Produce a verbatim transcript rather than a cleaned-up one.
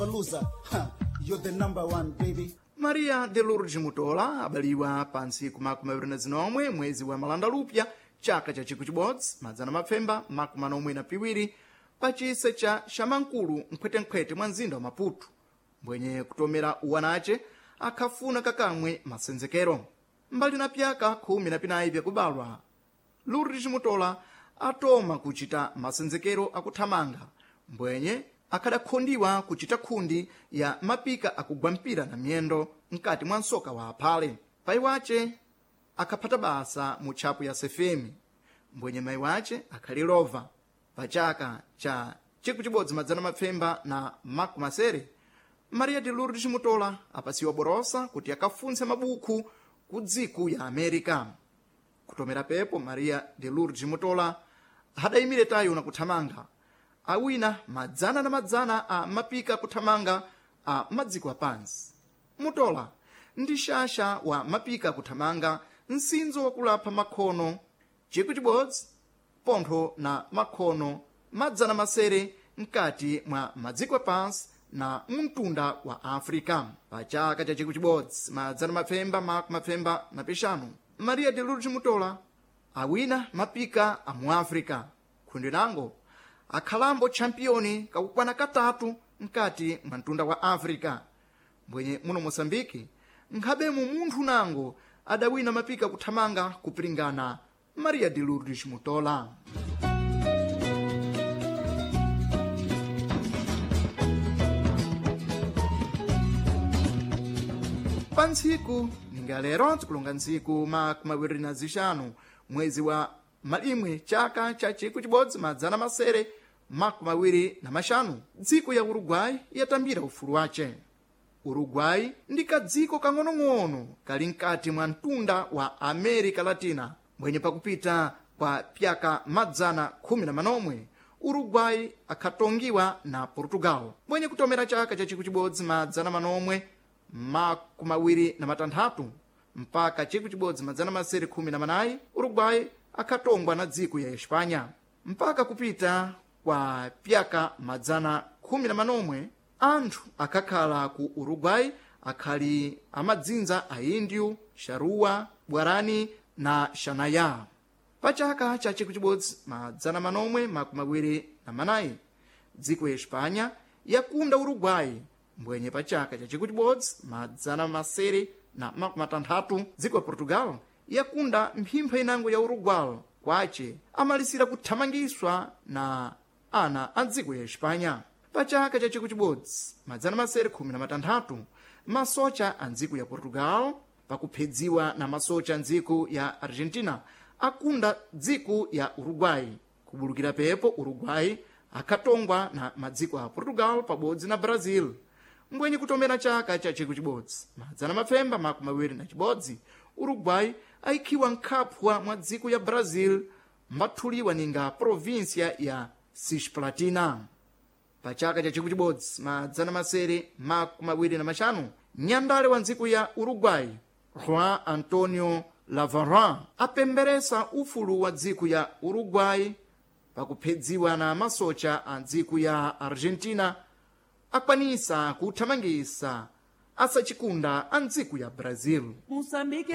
Loser, huh, you're the number one, baby. Maria de Lourdes Mutola abaliwa pansi kumakumi awiri na zinomwe mwezi wa malandalupya chaka cha chiku chibodzi madzana mapfemba makumi anomwe na piwiri pachise cha Xamankulu mkhwetenkhwete mwa mzinda wa Maputo mbwenye kutomera uwanace akhafuna kakamwe masenzekero mbali na pyaka khumi na pinayi vyakubalwa. Lourdes Mutola atoma kuchita masenzekero akuthamanga mbwenye akhadakhondiwa kuchita khundi ya mapika akugwa mpira na miyendo mkati mwa nsoka wa aphale. Pai wace akhaphata basa mu tchapo ya sefemi mbwenye mayi wace akhalilova pa chaka cha chiku chibodzi madzana mapfemba na makumi asere. Maria de Lourdes Mutola apasiwa borosa kuti akafunse mabuku ku dziko ya America. Kutomera pepo Maria de Lourdes Mutola hadayimire tayo na kuthamanga awina madzana na madzana a mapika kuthamanga a madziko apansi. Mutola ndi shasha wa mapika kuthamanga nsinzo wakulapha makhono chiku chibodzi pontho na makhono madzana masere mkati mwa madziko apansi na mtunda wa Afrika. Pa chaka cha chiku chibodzi madzana mapfemba makumi mapfemba na pixanu Maria de Lourdes Mutola awina mapika a mu Afrika khundi nango akhalambo championi kakukwana katatu mkati mwa mtunda wa Africa mbwenye muno Mosambiki nkhabemu munthu nango adawina mapika kuthamanga kupiringana Maria de Lourdes Mutola. Pa ntsiku ninga lero tikulonga ntsiku makumi awiri na zixanu mwezi wa malimwe chaka cha chiku chibodzi madzana masere makumi awiri na maxanu dziko ya Uruguai yatambira ufulu wace. Uruguai ndi kadziko kang'onong'ono kali mkati mwa mtunda wa America Latina mbwenye pakupita kwa pyaka madzana khumi na manomwe Uruguai akhatongiwa na Portugal mbwenye kutomera chaka cha chiku chibodzi madzana manomwe makumi awiri na matanthatu mpaka chiku chibodzi madzana masere khumi na manayi Uruguai akhatongwa na dziko ya Espanya mpaka kupita kwa pyaka madzana khumi na manomwe anthu akakhala ku Uruguai akhali amadzinza a Índio, Charrua, Guarani na Xanaya. Pa chaka cha chiku chibodzi madzana manomwe makumi awiri na manayi dziko ya Espanya yakunda Uruguai mbwenye pa chaka cha chiku chibodzi madzana masere na makumi matanthatu dziko ya Portugal yakunda mphimpha inango ya Uruguai kwace amalisira kuthamangiswa na ana a dziko ya Espanya. Pa chaka cha chiku chibodzi madzana masere khumi na matanthatu masocha a dziko ya Portugal pakuphedziwa na masocha a dziko ya Argentina akunda dziko ya Uruguai. Kubulukira pepo Uruguai akhatongwa na madziko a Portugal pabodzi na Brazil mbwenye kutomera chaka cha chiku chibodzi madzana mapfemba makumi awiri na chibodzi Uruguai aikhiwa nkhapwa mwa dziko ya Brazil mbathuliwa ninga província ya Cisplatina. Pa chaka cha chiku chibodzi madzana masere makumi awiri na maxanu nyandale wa dziko ya Uruguai Juan Antonio Lavaran apemberesa ufulu wa dziko ya Uruguai pakuphedziwa na masocha a dziko ya Argentina akwanisa kuthamangisa asachikunda a dziko ya Brazil. Moçambique